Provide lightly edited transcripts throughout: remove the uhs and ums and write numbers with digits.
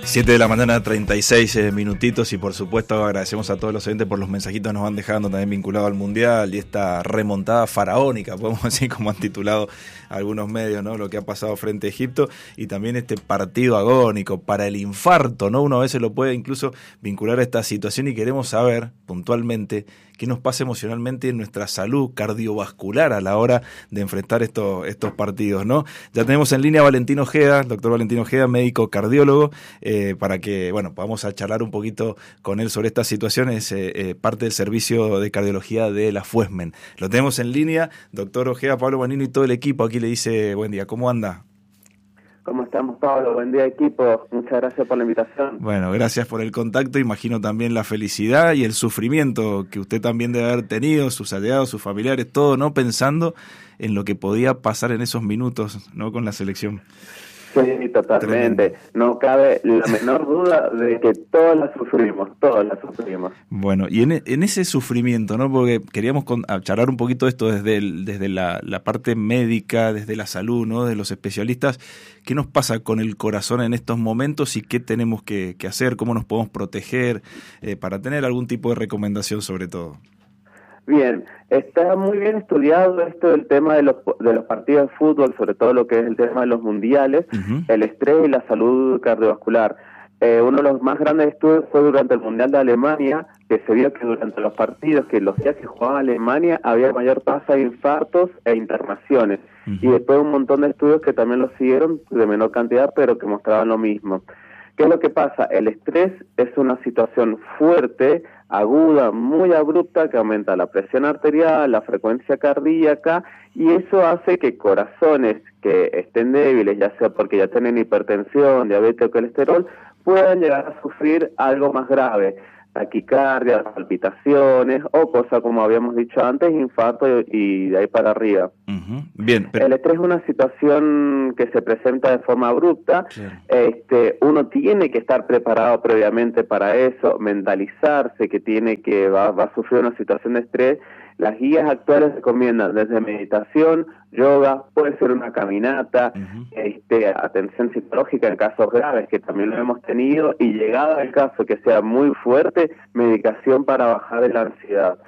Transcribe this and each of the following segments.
7 de la mañana, 36 minutitos, y por supuesto agradecemos a todos los oyentes por los mensajitos que nos van dejando también vinculados al Mundial y esta remontada faraónica, podemos decir, como han titulado algunos medios, ¿no? Lo que ha pasado frente a Egipto, y también este partido agónico para el infarto, ¿no? Uno a veces lo puede incluso vincular a esta situación, y queremos saber puntualmente qué nos pasa emocionalmente en nuestra salud cardiovascular a la hora de enfrentar estos partidos, ¿no? Ya tenemos en línea a Valentín Ojeda, doctor Valentín Ojeda, médico cardiólogo, para que, bueno, podamos charlar un poquito con él sobre estas situaciones, parte del servicio de cardiología de la FUESMEN. Lo tenemos en línea, doctor Ojeda, Pablo Bonino y todo el equipo aquí le dice buen día. ¿Cómo anda? ¿Cómo estamos, Pablo? Buen día, equipo. Muchas gracias por la invitación. Bueno, gracias por el contacto. Imagino también la felicidad y el sufrimiento que usted también debe haber tenido, sus allegados, sus familiares, todo, ¿no? Pensando en lo que podía pasar en esos minutos, ¿no? Con la selección. Sí, totalmente. Tremendo. No cabe la menor duda de que todos la sufrimos. Bueno, y en ese sufrimiento, ¿no? Porque queríamos charlar un poquito de esto desde la parte médica, desde la salud, ¿no? De los especialistas. ¿Qué nos pasa con el corazón en estos momentos y qué tenemos que hacer? ¿Cómo nos podemos proteger? Para tener algún tipo de recomendación sobre todo. Bien, está muy bien estudiado esto del tema de los partidos de fútbol, sobre todo lo que es el tema de los mundiales, el estrés y la salud cardiovascular. Uno de los más grandes estudios fue durante el Mundial de Alemania, que se vio que durante los partidos, que los días que jugaba Alemania, había mayor tasa de infartos e internaciones. Y después un montón de estudios que también lo siguieron, de menor cantidad, pero que mostraban lo mismo. ¿Qué es lo que pasa? El estrés es una situación fuerte, aguda, muy abrupta, que aumenta la presión arterial, la frecuencia cardíaca, y eso hace que corazones que estén débiles, ya sea porque ya tienen hipertensión, diabetes o colesterol, puedan llegar a sufrir algo más grave, taquicardia, palpitaciones o cosas como habíamos dicho antes, infarto y de ahí para arriba. Bien, El estrés es una situación que se presenta de forma abrupta. Uno tiene que estar preparado previamente para eso, mentalizarse que va a sufrir una situación de estrés. Las guías actuales recomiendan desde meditación, yoga, puede ser una caminata, atención psicológica en casos graves, que también lo hemos tenido, y llegado al caso que sea muy fuerte, medicación para bajar de la ansiedad.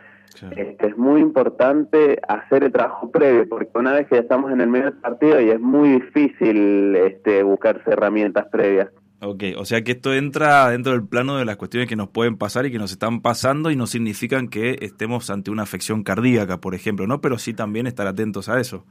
Es muy importante hacer el trabajo previo, porque una vez que ya estamos en el medio del partido y es muy difícil buscarse herramientas previas. Ok, o sea que esto entra dentro del plano de las cuestiones que nos pueden pasar y que nos están pasando, y no significan que estemos ante una afección cardíaca, por ejemplo, ¿no? Pero sí también estar atentos a eso.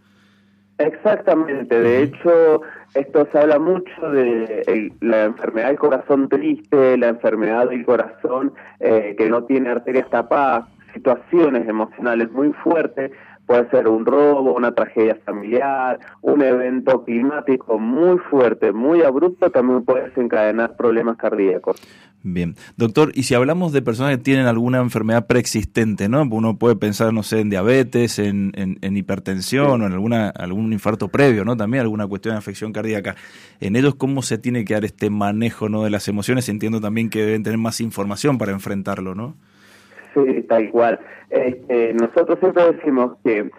Exactamente, de hecho esto se habla mucho de la enfermedad del corazón triste, la enfermedad del corazón que no tiene arterias tapadas, situaciones emocionales muy fuertes. Puede ser un robo, una tragedia familiar, un evento climático muy fuerte, muy abrupto, también puede desencadenar problemas cardíacos. Bien. Doctor, y si hablamos de personas que tienen alguna enfermedad preexistente, ¿no? Uno puede pensar, no sé, en diabetes, en hipertensión, sí, o en algún infarto previo, ¿no? También alguna cuestión de afección cardíaca. En ellos, ¿cómo se tiene que dar este manejo, ¿no?, de las emociones? Entiendo también que deben tener más información para enfrentarlo, ¿no? Sí, tal cual. Nosotros siempre decimos que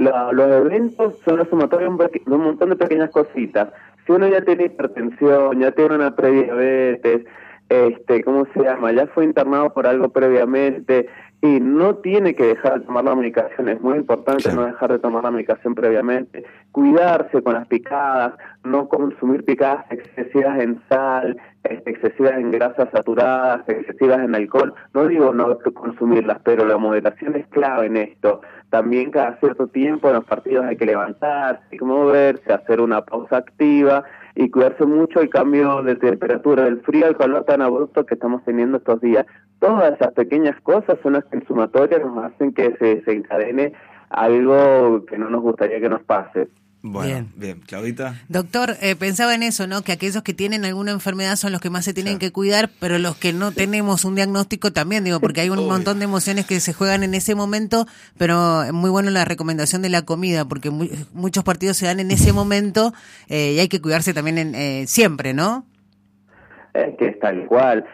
los eventos son la sumatoria de un montón de pequeñas cositas. Si uno ya tiene hipertensión, ya tiene una prediabetes, ¿cómo se llama? Ya fue internado por algo previamente y no tiene que dejar de tomar la medicación. Es muy importante, claro, no dejar de tomar la medicación previamente. Cuidarse con las picadas, no consumir picadas excesivas en sal, excesivas en grasas saturadas, excesivas en alcohol. No digo no consumirlas, pero la moderación es clave en esto. También cada cierto tiempo en los partidos hay que levantarse, hay que moverse, hacer una pausa activa y cuidarse mucho el cambio de temperatura, del frío al calor tan abrupto que estamos teniendo estos días. Todas esas pequeñas cosas son las que en sumatoria nos hacen que se encadene algo que no nos gustaría que nos pase. Bueno, bien. Claudita. Doctor, pensaba en eso, ¿no? Que aquellos que tienen alguna enfermedad son los que más se tienen que cuidar, pero los que no tenemos un diagnóstico también, digo, porque hay un montón de emociones que se juegan en ese momento, pero muy bueno la recomendación de la comida, porque muchos partidos se dan en ese momento y hay que cuidarse también siempre, ¿no? Es que es tal cual.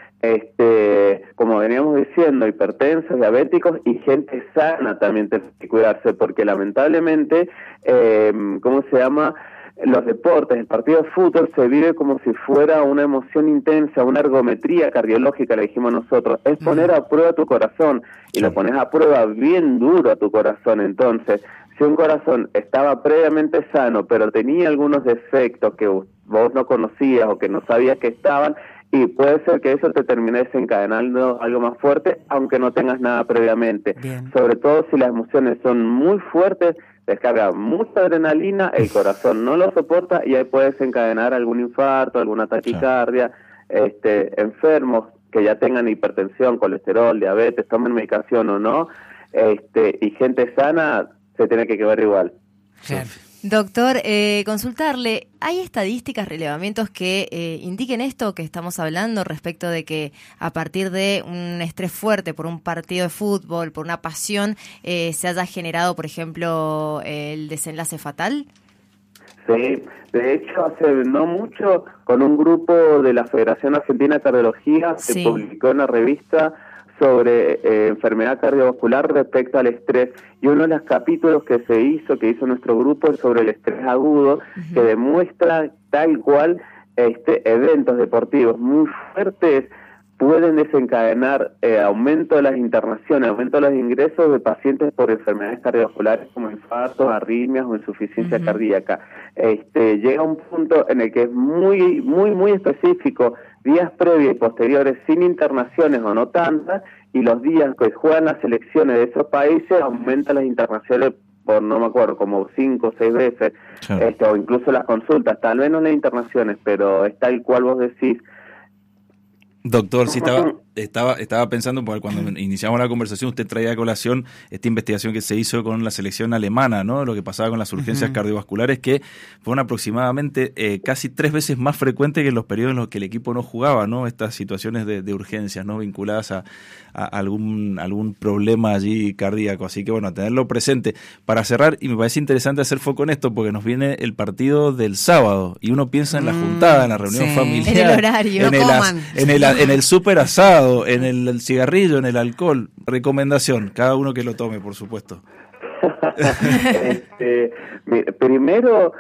Como veníamos diciendo, hipertensos, diabéticos y gente sana también tiene que cuidarse, porque lamentablemente, los deportes, el partido de fútbol se vive como si fuera una emoción intensa, una ergometría cardiológica, le dijimos nosotros, es poner a prueba tu corazón, y lo pones a prueba bien duro a tu corazón. Entonces, si un corazón estaba previamente sano, pero tenía algunos defectos que vos no conocías o que no sabías que estaban, y puede ser que eso te termine desencadenando algo más fuerte, aunque no tengas nada previamente. Bien. Sobre todo si las emociones son muy fuertes, descarga mucha adrenalina, el corazón no lo soporta y ahí puede desencadenar algún infarto, alguna taquicardia. Enfermos que ya tengan hipertensión, colesterol, diabetes, tomen medicación o no, y gente sana se tiene que quedar igual. Claro. Doctor, consultarle, ¿hay estadísticas, relevamientos que indiquen esto que estamos hablando respecto de que a partir de un estrés fuerte por un partido de fútbol, por una pasión, se haya generado, por ejemplo, el desenlace fatal? Sí, de hecho hace no mucho con un grupo de la Federación Argentina de Cardiología se publicó una revista sobre enfermedad cardiovascular respecto al estrés, y uno de los capítulos que hizo nuestro grupo es sobre el estrés agudo, que demuestra tal cual eventos deportivos muy fuertes pueden desencadenar aumento de las internaciones, aumento de los ingresos de pacientes por enfermedades cardiovasculares como infartos, arritmias o insuficiencia cardíaca. Llega un punto en el que es muy, muy, muy específico, días previos y posteriores sin internaciones o no tantas, y los días que juegan las selecciones de esos países aumentan las internaciones por, no me acuerdo, como 5 o 6 veces, o incluso las consultas, tal vez no las internaciones, pero es tal cual vos decís. Doctor, sí estaba pensando, porque cuando iniciamos la conversación usted traía a colación esta investigación que se hizo con la selección alemana, ¿no? Lo que pasaba con las urgencias cardiovasculares, que fueron aproximadamente casi 3 veces más frecuentes que en los periodos en los que el equipo no jugaba, ¿no? Estas situaciones de urgencias, ¿no? Vinculadas a algún problema allí cardíaco. Así que bueno, a tenerlo presente. Para cerrar, y me parece interesante hacer foco en esto, porque nos viene el partido del sábado y uno piensa en la juntada, en la reunión familiar, en el horario, en el súper asado, en el cigarrillo, en el alcohol. Recomendación, cada uno que lo tome, por supuesto. Primero,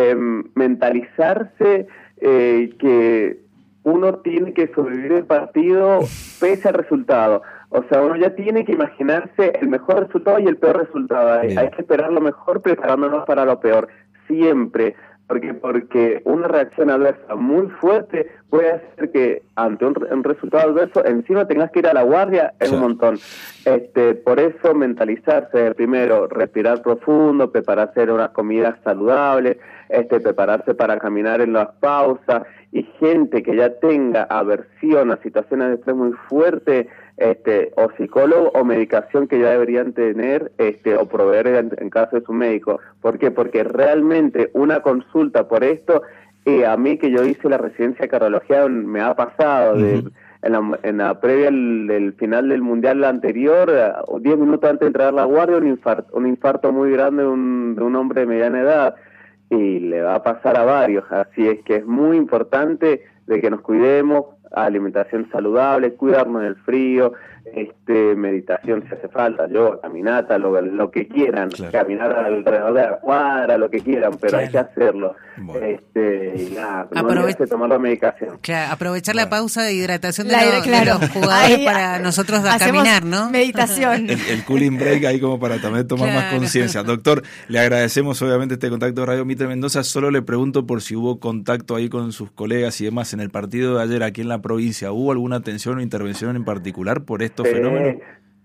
mentalizarse que uno tiene que sobrevivir el partido pese al resultado. O sea, uno ya tiene que imaginarse el mejor resultado y el peor resultado. Hay que esperar lo mejor preparándonos para lo peor, siempre. Porque una reacción adversa muy fuerte puede hacer que ante un resultado adverso encima tengas que ir a la guardia, es un montón. Por eso mentalizarse, primero respirar profundo, prepararse unas comidas saludables, prepararse para caminar en las pausas, y gente que ya tenga aversión a situaciones de estrés muy fuerte, o psicólogo o medicación que ya deberían tener, o proveer en caso de su médico. ¿Por qué? Porque realmente una consulta por esto, a mí que yo hice la residencia de cardiología me ha pasado, en la previa del final del mundial anterior, 10 minutos antes de entrar a la guardia, un infarto muy grande de un hombre de mediana edad, y le va a pasar a varios. Así es que es muy importante de que nos cuidemos, alimentación saludable, cuidarnos del frío, meditación si hace falta, yoga, caminata, lo que quieran, caminar alrededor de la cuadra, lo que quieran, pero hay que hacerlo. Bueno. Y nada, no hay que tomar la medicación. Aprovechar la pausa de hidratación de los jugadores para nosotros caminar, ¿no? Meditación. El cooling break ahí como para también tomar más conciencia. Doctor, le agradecemos obviamente este contacto de Radio Mitre Mendoza. Solo le pregunto por si hubo contacto ahí con sus colegas y demás en el partido de ayer aquí en la provincia. ¿Hubo alguna atención o intervención en particular por estos fenómenos?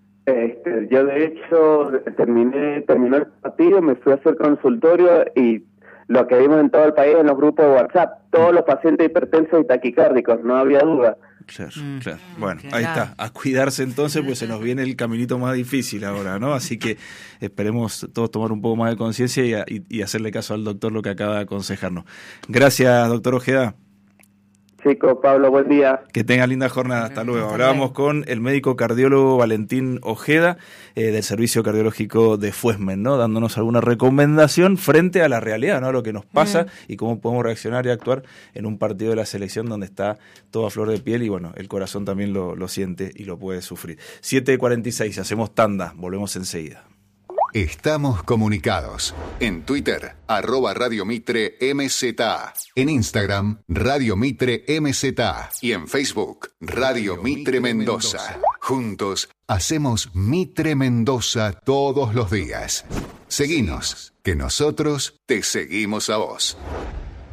Yo de hecho terminó el partido, me fui a hacer consultorio, y lo que vimos en todo el país en los grupos de WhatsApp, todos los pacientes hipertensos y taquicárdicos, no había duda. Claro. Bueno, ahí está, a cuidarse entonces, pues se nos viene el caminito más difícil ahora, ¿no? Así que esperemos todos tomar un poco más de conciencia y hacerle caso al doctor lo que acaba de aconsejarnos. Gracias, doctor Ojeda. Chicos, Pablo, buen día. Que tenga linda jornada, hasta luego. Hablábamos con el médico cardiólogo Valentín Ojeda, del Servicio Cardiológico de Fuesmen, ¿no? Dándonos alguna recomendación frente a la realidad, ¿no? A lo que nos pasa y cómo podemos reaccionar y actuar en un partido de la selección donde está todo a flor de piel y bueno, el corazón también lo siente y lo puede sufrir. 7:46, hacemos tanda, volvemos enseguida. Estamos comunicados. En Twitter, @Radio Mitre MZA. En Instagram, Radio Mitre MZA. Y en Facebook, Radio Mitre Mendoza. Juntos hacemos Mitre Mendoza todos los días. Seguinos, que nosotros te seguimos a vos.